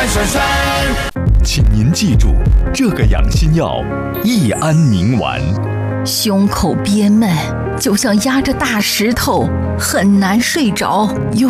酸酸。 请您记住，这个养心药益安宁丸。 胸口憋闷，就像压着大石头，很难睡着，